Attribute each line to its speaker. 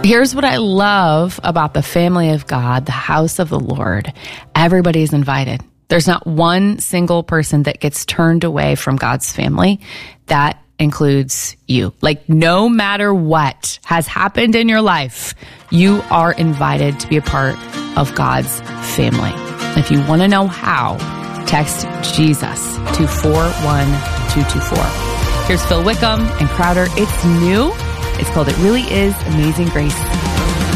Speaker 1: Here's what I love about the family of God, the house of the Lord. Everybody's invited. There's not one single person that gets turned away from God's family. That includes you. Like, no matter what has happened in your life, you are invited to be a part of God's family. If you want to know how, text Jesus to 41224. Here's Phil Wickham and Crowder. It's new. It's called It Really Is Amazing Grace.